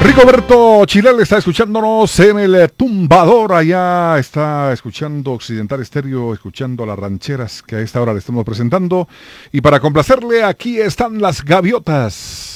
Rigoberto Chilel está escuchándonos en el tumbador, allá está escuchando Occidental Estéreo, escuchando las rancheras que a esta hora le estamos presentando. Y para complacerle, aquí están las gaviotas.